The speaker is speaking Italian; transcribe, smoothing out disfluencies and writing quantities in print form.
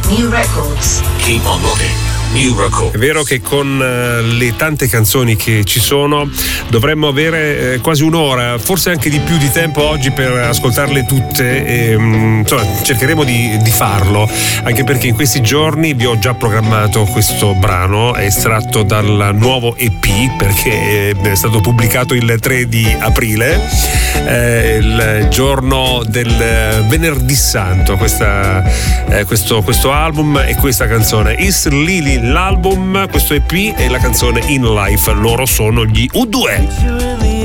New records. Keep on rocking. New records. È vero che con le tante canzoni che ci sono dovremmo avere quasi un'ora, forse anche di più di tempo oggi per ascoltarle tutte e, insomma, cercheremo di farlo, anche perché in questi giorni vi ho già programmato questo brano estratto dal nuovo EP, perché è stato pubblicato il 3 di aprile, il giorno del venerdì santo, questo album e questa canzone Is Lily, l'album, questo EP e la canzone In Life. Loro sono gli U2.